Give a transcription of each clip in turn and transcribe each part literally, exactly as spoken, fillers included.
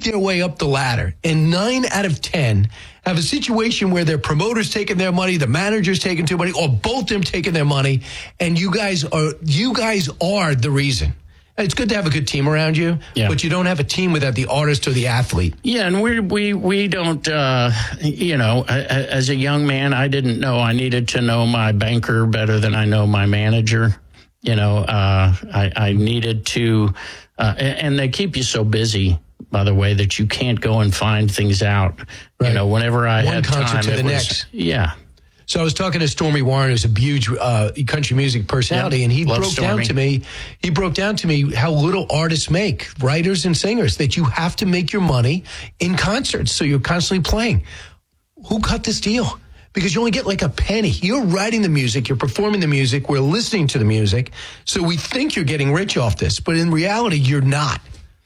their way up the ladder. And nine out of ten have a situation where their promoter's taking their money, the manager's taking their money, or both of them taking their money. And you guys are you guys are the reason. It's good to have a good team around you, yeah. but you don't have a team without the artist or the athlete. Yeah, and we we we don't, uh, you know, as a young man, I didn't know I needed to know my banker better than I know my manager. You know, uh, I, I needed to, uh, and they keep you so busy, by the way, that you can't go and find things out. Right. You know, whenever I One had concert time, to the it was, next. Yeah. So I was talking to Stormy Warren, who's a huge uh, country music personality, yep. and he Love broke Stormy. down to me. He broke down to me how little artists make, writers and singers, that you have to make your money in concerts, so you're constantly playing. Who cut this deal? Because you only get like a penny. You're writing the music, you're performing the music, we're listening to the music, so we think you're getting rich off this, but in reality, you're not.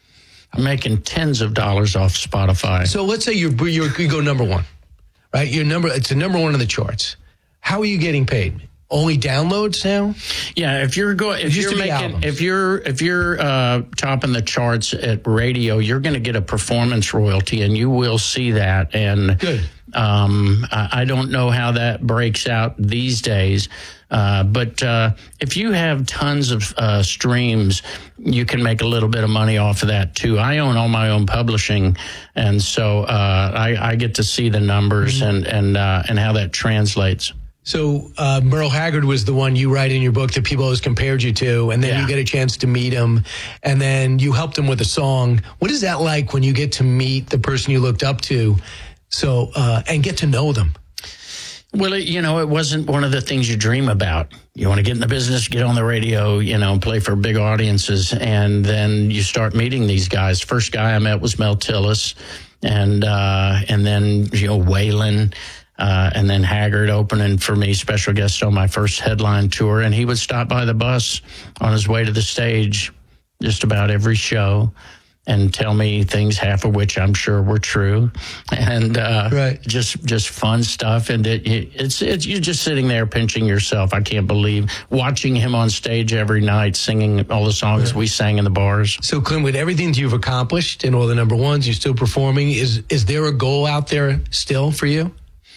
I'm making tens of dollars off Spotify. So let's say you're, you're, you go number one. Right, your number it's a number one on the charts. How are you getting paid? Only downloads now? Yeah, if you're going, if you're making, albums. if you're if you're uh, topping the charts at radio, you're going to get a performance royalty, and you will see that. And good. Um, I, I don't know how that breaks out these days. Uh, but uh, if you have tons of uh, streams, you can make a little bit of money off of that, too. I own all my own publishing, and so uh, I, I get to see the numbers mm-hmm. and and uh, and how that translates. So uh, Merle Haggard was the one you write in your book that people always compared you to, and then yeah. you get a chance to meet him, and then you helped him with a song. What is that like when you get to meet the person you looked up to so uh, and get to know them? Well, it, you know, it wasn't one of the things you dream about. You want to get in the business, get on the radio, you know, play for big audiences, and then you start meeting these guys. First guy I met was Mel Tillis, and uh, and then, you know, Waylon, uh, and then Haggard opening for me, special guest on my first headline tour, and he would stop by the bus on his way to the stage just about every show and tell me things, half of which I'm sure were true, and uh, right. just just fun stuff. And it, it, it's it's you're just sitting there pinching yourself. I can't believe watching him on stage every night, singing all the songs right. we sang in the bars. So, Clint, with everything that you've accomplished and all the number ones, you're still performing. Is is there a goal out there still for you?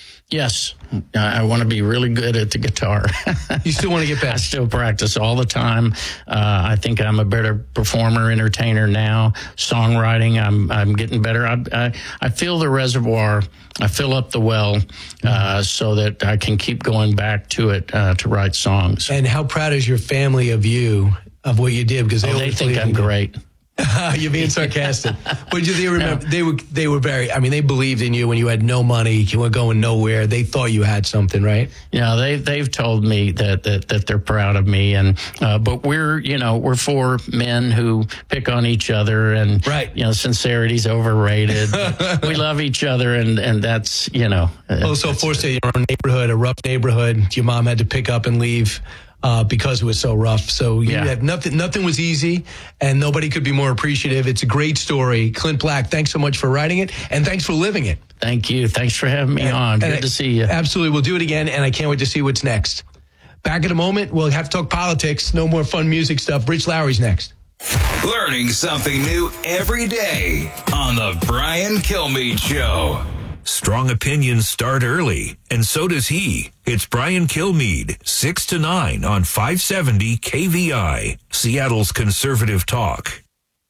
Yes. I want to be really good at the guitar. You still want to get better? I still practice all the time. Uh, I think I'm a better performer, entertainer now. Songwriting, I'm I'm getting better. I I, I fill the reservoir. I fill up the well uh, so that I can keep going back to it uh, to write songs. And how proud is your family of you, of what you did? Because they, oh, they think I'm great. You're being sarcastic. But they remember no. they were they were very. I mean, they believed in you when you had no money, you were going nowhere. They thought you had something, right? Yeah, they they've told me that that, that they're proud of me, and uh, but we're you know we're four men who pick on each other, and right. you know sincerity's overrated. We love each other, and and that's you know. Also, forced in your own neighborhood, a rough neighborhood. Your mom had to pick up and leave. Uh, because it was so rough. So you yeah. had nothing, nothing was easy, and nobody could be more appreciative. It's a great story. Clint Black, thanks so much for writing it, and thanks for living it. Thank you. Thanks for having me and, on. Good I, to see you. Absolutely. We'll do it again, and I can't wait to see what's next. Back in a moment, we'll have to talk politics. No more fun music stuff. Rich Lowry's next. Learning something new every day on the Brian Kilmeade Show. Strong opinions start early, and so does he. It's Brian Kilmeade, six to nine on five seventy K V I, Seattle's conservative talk.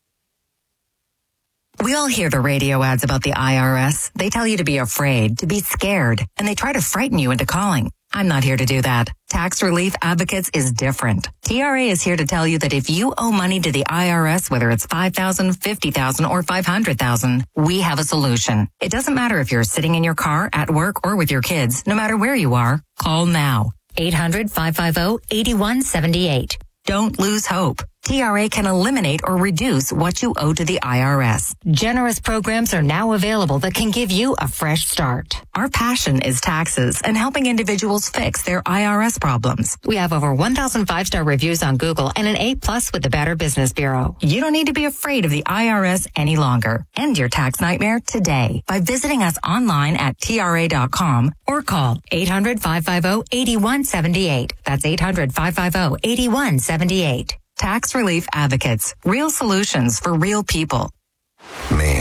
We all hear the radio ads about the I R S. They tell you to be afraid, to be scared, and they try to frighten you into calling. I'm not here to do that. Tax Relief Advocates is different. T R A is here to tell you that if you owe money to the I R S, whether it's five thousand dollars, fifty thousand dollars, or five hundred thousand dollars, we have a solution. It doesn't matter if you're sitting in your car, at work, or with your kids. No matter where you are, call now. eight hundred, five five zero, eight one seven eight. Don't lose hope. T R A can eliminate or reduce what you owe to the I R S. Generous programs are now available that can give you a fresh start. Our passion is taxes and helping individuals fix their I R S problems. We have over one thousand five-star reviews on Google and an A plus with the Better Business Bureau. You don't need to be afraid of the I R S any longer. End your tax nightmare today by visiting us online at T R A dot com or call eight hundred, five five zero, eight one seven eight. That's eight hundred, five five zero, eight one seven eight. Tax Relief Advocates. Real solutions for real people. Man.